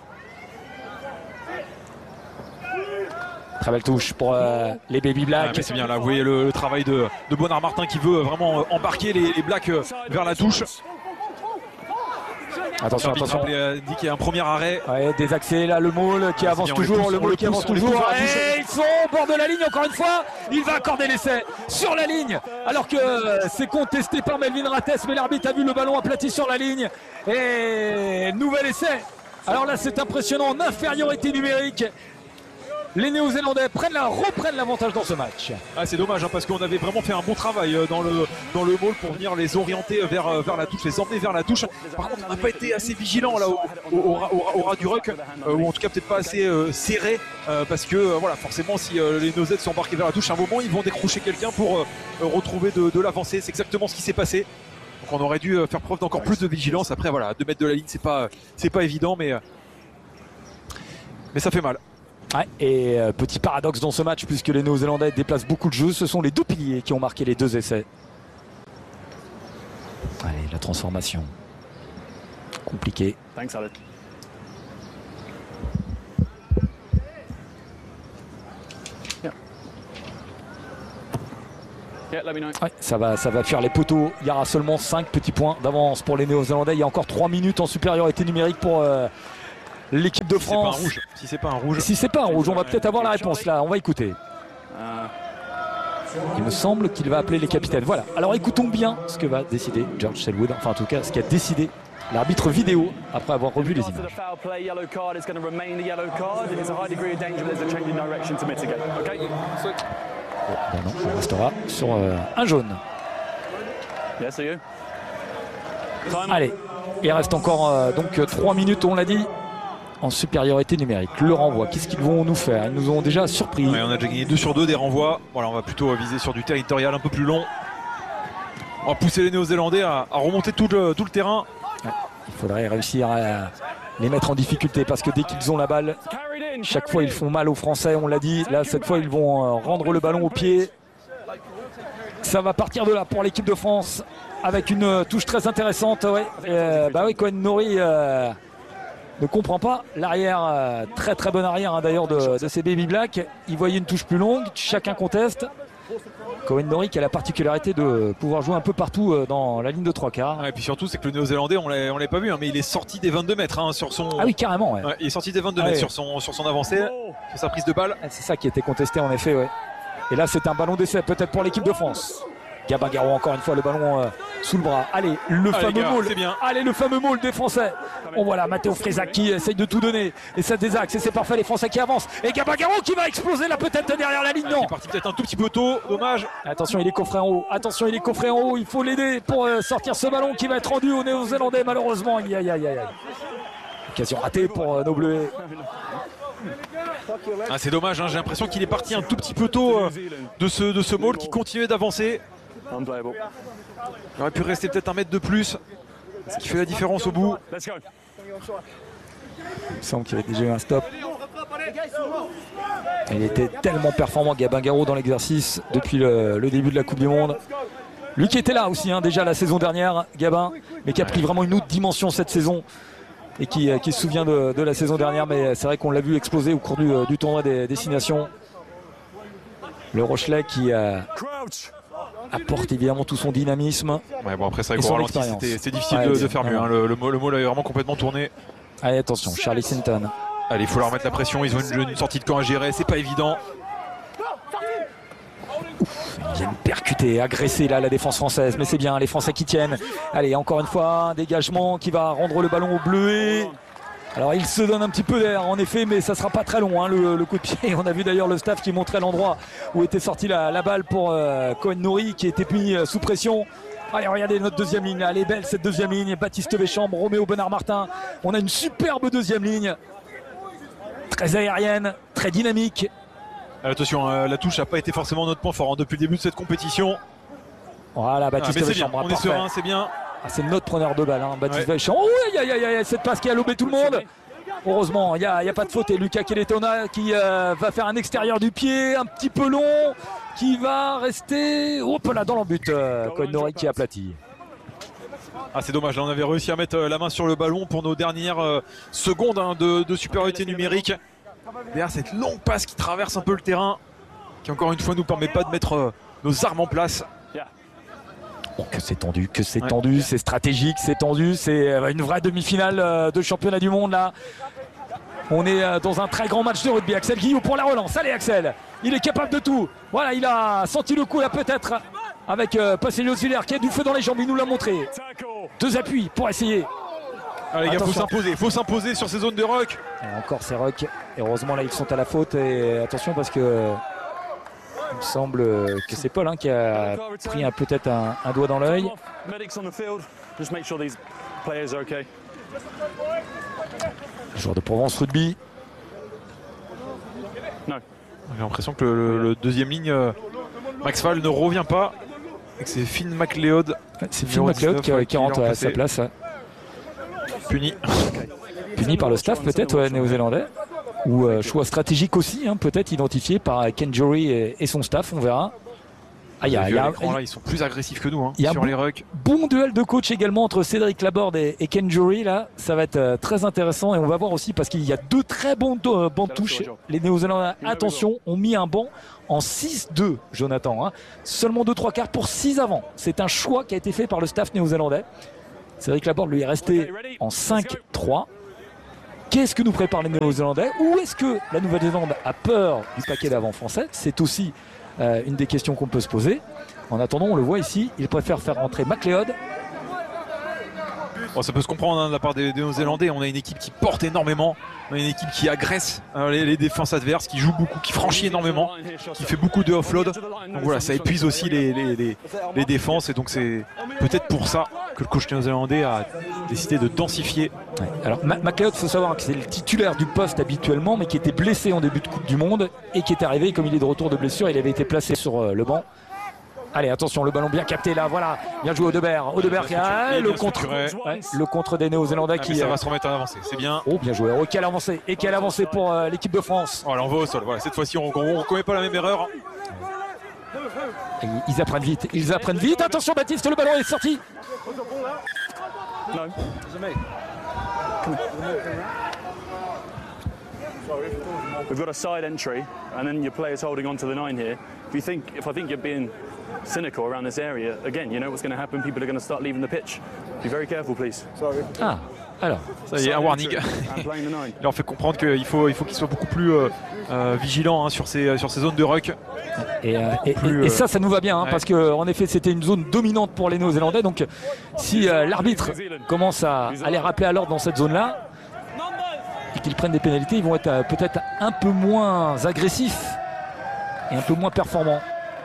Très belle touche pour les Baby Blacks. C'est bien là, vous voyez le travail de Bonnard Martin qui veut vraiment embarquer les Blacks vers la touche. Attention. Il dit qu'il y a un premier arrêt. Ouais, désaxé là, le Maul qui avance toujours. Et ils sont au bord de la ligne encore une fois. Il va accorder l'essai sur la ligne. Alors que c'est contesté par Melvin Rates, mais l'arbitre a vu le ballon aplati sur la ligne. Et nouvel essai. Alors là, c'est impressionnant. En infériorité numérique. Les Néo-Zélandais reprennent l'avantage dans ce match. Ah, c'est dommage hein, parce qu'on avait vraiment fait un bon travail dans le maul pour venir les orienter vers la touche, les emmener vers la touche. Par contre, on n'a pas été assez vigilant là au ras du ruck, ou en tout cas peut-être pas assez serré parce que voilà, forcément si les Néo-Zélandais sont embarqués vers la touche, à un moment ils vont décrocher quelqu'un pour retrouver de l'avancée. C'est exactement ce qui s'est passé. Donc on aurait dû faire preuve d'encore plus de vigilance. Après voilà, 2 mètres de la ligne, c'est pas évident, mais ça fait mal. Ouais, et petit paradoxe dans ce match puisque les Néo-Zélandais déplacent beaucoup de jeux, ce sont les 2 piliers qui ont marqué les 2 essais. Allez, la transformation. Compliqué. Thanks, Alex. Ouais, ça va fuir les poteaux. Il y aura seulement 5 petits points d'avance pour les Néo-Zélandais. Il y a encore 3 minutes en supériorité numérique pour l'équipe de France. Si c'est pas un rouge. Si c'est pas un rouge, on va peut-être avoir la réponse là. On va écouter. Il me semble qu'il va appeler les capitaines. Voilà. Alors écoutons bien ce que va décider George Selwood. Enfin en tout cas ce qu'a décidé l'arbitre vidéo après avoir revu les images. Non, on restera sur un jaune. Allez, il reste encore donc 3 minutes, on l'a dit, en supériorité numérique. Le renvoi, qu'est-ce qu'ils vont nous faire? Ils nous ont déjà surpris. Ouais, on a déjà gagné 2 sur 2 des renvois. Voilà, on va plutôt viser sur du territorial un peu plus long. On va pousser les Néo-Zélandais à remonter tout le terrain. Ouais, il faudrait réussir à les mettre en difficulté parce que dès qu'ils ont la balle, chaque fois ils font mal aux Français, on l'a dit. Là cette fois ils vont rendre le ballon au pied. Ça va partir de là pour l'équipe de France avec une touche très intéressante. Ouais. Bah oui, Cohen Nori ne comprend pas l'arrière, très très bon arrière hein, d'ailleurs de ces Baby Black. Il voyait une touche plus longue, chacun conteste. Cohen Nori qui a la particularité de pouvoir jouer un peu partout dans la ligne de 3/4. Et puis surtout c'est que le Néo-Zélandais on l'a pas vu hein, mais il est sorti des 22 mètres hein, sur son. Ah oui carrément. Ouais. Ouais, il est sorti des 22 mètres sur son avancée, sur sa prise de balle. C'est ça qui était contesté en effet. Ouais. Et là c'est un ballon d'essai peut-être pour l'équipe de France. Gabin Garraud encore une fois le ballon sous le bras. Allez, le fameux maul. Allez, le fameux maul des Français. On voit là Matteo Fresac qui essaye de tout donner. Et ça désaxe et c'est parfait, les Français qui avancent. Et Gabin Garraud qui va exploser là peut-être derrière la ligne. Non. Il est parti peut-être un tout petit peu tôt, dommage. Attention, il est coffré en haut. Attention, il est coffré en haut. Il faut l'aider pour sortir ce ballon qui va être rendu aux Néo-Zélandais malheureusement. Aïe, aïe, aïe, aïe. Occasion ratée pour nos Bleus. Ah, c'est dommage, hein. J'ai l'impression qu'il est parti un tout petit peu tôt de ce maul qui continuait d'avancer. Il aurait pu rester peut-être un mètre de plus, ce qui fait la différence au bout. Il me semble qu'il y avait déjà eu un stop. Il était tellement performant Gabin Garraud dans l'exercice depuis le début de la Coupe du Monde. Lui qui était là aussi hein, déjà la saison dernière, Gabin, mais qui a pris vraiment une autre dimension cette saison. Et qui se souvient de la saison dernière, mais c'est vrai qu'on l'a vu exploser au cours du tournoi des destinations. Le Rochelet qui apporte évidemment tout son dynamisme. Ouais, bon après c'est vrai qu'au ralenti c'est difficile de faire mieux. Hein. Le mot est vraiment complètement tourné. Allez attention, Charlie Sinton. Allez, il faut leur mettre la pression, ils ont une sortie de camp à gérer, c'est pas évident. Ils viennent percuter, agresser là la défense française, mais c'est bien, les Français qui tiennent. Allez, encore une fois, un dégagement qui va rendre le ballon au bleuet. Alors il se donne un petit peu d'air en effet, mais ça sera pas très long hein, le coup de pied. On a vu d'ailleurs le staff qui montrait l'endroit où était sortie la balle pour Cohen Nori qui était mis sous pression. Allez, regardez notre deuxième ligne, elle est belle cette deuxième ligne. Baptiste Béchambre, Roméo Bonnard-Martin. On a une superbe deuxième ligne. Très aérienne, très dynamique. Attention, la touche n'a pas été forcément notre point fort hein, depuis le début de cette compétition. Voilà, Baptiste Béchambre. On est serein, c'est bien. Ah, c'est notre preneur de balle, hein, Baptiste Béchambre. Oh, aïe, cette passe qui a lobé tout le monde. Heureusement, il n'y a pas de faute. Et Lucas Keletona qui va faire un extérieur du pied, un petit peu long, qui va rester là dans l'embut. Cohen Nori qui aplatit. Ah, c'est dommage, là on avait réussi à mettre la main sur le ballon pour nos dernières secondes hein, de supériorité numérique. Derrière cette longue passe qui traverse un peu le terrain, qui encore une fois nous permet pas de mettre nos armes en place. Oh, que c'est tendu, c'est stratégique, c'est tendu, c'est une vraie demi-finale de championnat du monde là. On est dans un très grand match de rugby. Axel Guillou pour la relance. Allez Axel, il est capable de tout. Voilà, il a senti le coup là peut-être avec Passelio Ziller qui a du feu dans les jambes, il nous l'a montré. Deux appuis pour essayer. Allez les gars, faut s'imposer sur ces zones de ruck. Et encore ces rucks. Heureusement là ils sont à la faute et attention parce que il me semble que c'est Paul hein, qui a pris peut-être un doigt dans l'œil. Joueur de Provence Rugby. J'ai l'impression que le deuxième ligne Max Fall ne revient pas et que c'est Finn McLeod. C'est Finn McLeod qui rentre à sa place. Puni par le staff peut-être néo-zélandais. Ou choix stratégique aussi, hein, peut-être identifié par Ken Jury et son staff, on verra. Ah, là, ils sont plus agressifs que nous hein, sur les rucks. Bon duel de coach également entre Cédric Laborde et Ken Jury là, ça va être très intéressant et on va voir aussi parce qu'il y a deux très bons bancs de touche. Les Néo-Zélandais, attention, ont mis un banc en 6-2, Jonathan. Hein. Seulement 2-3 quarts pour 6 avant. C'est un choix qui a été fait par le staff néo-zélandais. Cédric Laborde lui est resté en 5-3. Qu'est-ce que nous préparent les Néo-Zélandais? Ou est-ce que la Nouvelle-Zélande a peur du paquet d'avant français? C'est aussi une des questions qu'on peut se poser. En attendant, on le voit ici, il préfère faire rentrer McLeod. Bon, ça peut se comprendre hein, de la part des Néo-Zélandais. On a une équipe qui porte énormément, on a une équipe qui agresse les défenses adverses, qui joue beaucoup, qui franchit énormément, qui fait beaucoup de offload. Donc voilà, ça épuise aussi les défenses et donc c'est peut-être pour ça que le coach néo-zélandais a décidé de densifier. Ouais. Alors McLeod, il faut savoir que c'est le titulaire du poste habituellement, mais qui était blessé en début de Coupe du Monde et qui est arrivé, comme il est de retour de blessure, il avait été placé sur le banc. Allez, attention, le ballon bien capté là, voilà, bien joué Audebert qui a le contre des Néo-Zélandais qui... ça va se remettre à avancer, c'est bien. Oh, bien joué, quelle avancée pour l'équipe de France. Voilà, on va au sol, voilà, cette fois-ci on ne commet pas la même erreur. Et ils apprennent vite, attention Baptiste, le ballon est sorti. No. We've got a side entry, and then your player's holding on to the 9 here. If I think you're being cynical around this area, again, you know what's going to happen. People are going to start leaving the pitch. Be very careful, please. Ah, alors. Ça y est, un warning. And playing the 9. Il leur fait comprendre qu'il faut qu'il soit beaucoup plus vigilant sur ces zones de ruck. Et ça nous va bien, hein, ouais. parce qu'en effet, c'était une zone dominante pour les Néo-Zélandais. Donc, si l'arbitre commence à les rappeler à l'ordre dans cette zone-là, et qu'ils prennent des pénalités, ils vont être peut-être un peu moins agressifs et un peu moins performants.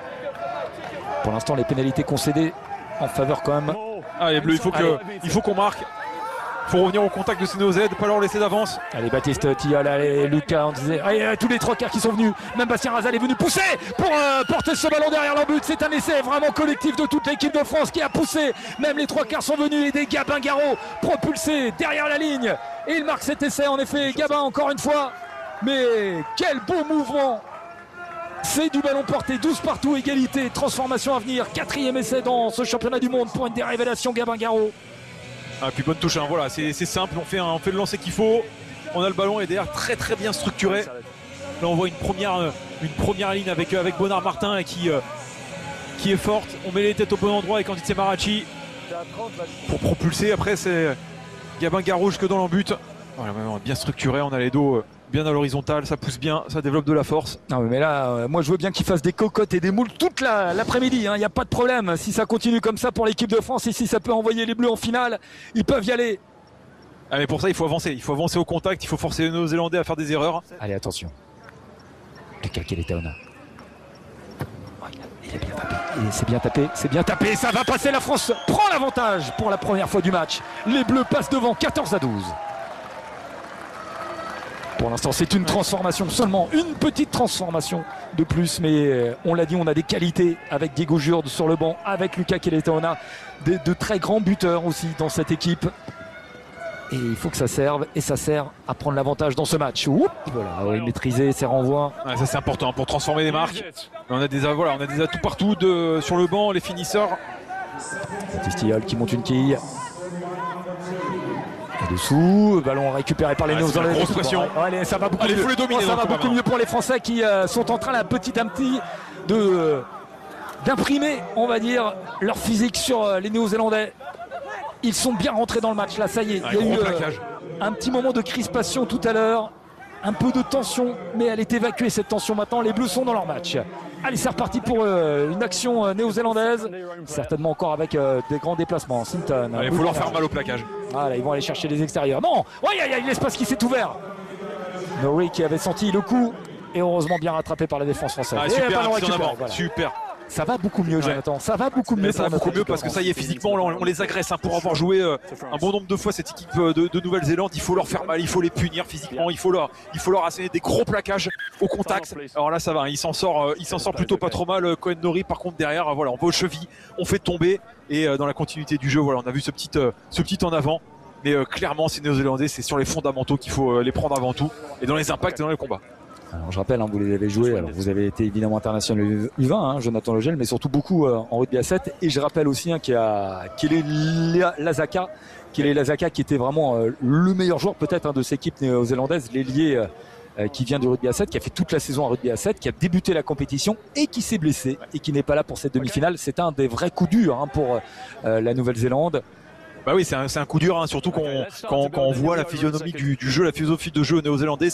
Pour l'instant, les pénalités concédées en faveur quand même. Ah, les Bleus, il faut qu'on marque. Il faut revenir au contact de ces Néo-Z, pas leur laisser d'avance. Allez, Baptiste Tilleul, allez, Lucas, on disait. Allez, tous les trois quarts qui sont venus. Même Bastien Razal est venu pousser pour porter ce ballon derrière leur but. C'est un essai vraiment collectif de toute l'équipe de France qui a poussé. Même les trois quarts sont venus aider Gabin Garot, propulsé derrière la ligne. Et il marque cet essai, en effet. Gabin, encore une fois. Mais quel beau mouvement! C'est du ballon porté, 12 partout, égalité, transformation à venir. 4e essai dans ce championnat du monde pour une des révélations, Gabin Garot. Ah, puis bonne touche, hein. Voilà, c'est simple, on fait le lancer qu'il faut. On a le ballon et derrière très très bien structuré. Là on voit une première ligne avec Bonnard Martin qui est forte. On met les têtes au bon endroit avec Candice Marachi pour propulser. Après c'est Gabin Garot jusque dans l'embut. Voilà, bien structuré, on a les dos bien à l'horizontale, ça pousse bien, ça développe de la force. Non mais là, moi je veux bien qu'ils fassent des cocottes et des moules toute l'après-midi, il n'y a pas de problème. Si ça continue comme ça pour l'équipe de France et si ça peut envoyer les Bleus en finale, ils peuvent y aller. Ah, mais pour ça il faut avancer au contact, il faut forcer les Néo-Zélandais à faire des erreurs. Allez, attention. Lucas Keletaona. Oh, il est bien tapé. C'est bien tapé, ça va passer, la France prend l'avantage pour la première fois du match. Les Bleus passent devant 14-12. Pour l'instant, c'est une transformation, seulement une petite transformation de plus. Mais on l'a dit, on a des qualités avec Diego Jurde sur le banc, avec Lucas Keletaona, de très grands buteurs aussi dans cette équipe. Et il faut que ça serve, et ça sert à prendre l'avantage dans ce match. Oups, voilà, maîtriser ses renvois. Ouais, ça c'est important pour transformer les marques. On a des atouts partout sur le banc, les finisseurs. Baptiste Tilleul qui monte une quille. Et dessous, ballon récupéré par les Néo-Zélandais. Grosse pression. Bon, allez, ça va beaucoup mieux. Faut les dominer, ça va beaucoup mieux pour les Français qui sont en train là, petit à petit d'imprimer, on va dire, leur physique sur les Néo-Zélandais. Ils sont bien rentrés dans le match là, ça y est. Il y a eu un petit moment de crispation tout à l'heure, un peu de tension, mais elle est évacuée cette tension maintenant. Les Bleus sont dans leur match. Allez, c'est reparti pour une action néo-zélandaise, certainement encore avec des grands déplacements. Sinton. Il faut leur faire mal au plaquage. Voilà, ils vont aller chercher les extérieurs. Non, il y a l'espace qui s'est ouvert. Norrie qui avait senti le coup et heureusement bien rattrapé par la défense française. Ah, super. Ça va beaucoup mieux, Jonathan. Ça va beaucoup mieux. Ça va beaucoup mieux parce que ça y est, physiquement, on les agresse. Hein, pour avoir joué un bon nombre de fois cette équipe de Nouvelle-Zélande, il faut leur faire mal, il faut les punir physiquement, il faut leur asséner des gros plaquages au contact. Alors là, ça va, il s'en sort plutôt pas trop mal. Cohen Norrie, par contre, derrière, voilà, on va aux chevilles, on fait tomber et dans la continuité du jeu, voilà, on a vu ce petit en avant. Mais clairement, ces Néo-Zélandais, c'est sur les fondamentaux qu'il faut les prendre avant tout et dans les impacts et dans les combats. Alors, je rappelle, vous les avez joués, alors vous avez été évidemment international U20, Jonathan Legel, mais surtout beaucoup en rugby à 7. Et je rappelle aussi qu'il est Lazaka, qui était vraiment le meilleur joueur peut-être de cette équipe néo-zélandaise, l'ailier qui vient du rugby à 7, qui a fait toute la saison en rugby à 7, qui a débuté la compétition et qui s'est blessé et qui n'est pas là pour cette demi-finale. C'est un des vrais coups durs pour la Nouvelle-Zélande. Bah oui, c'est un coup dur, surtout quand on voit la physionomie du jeu, la philosophie de jeu néo-zélandais.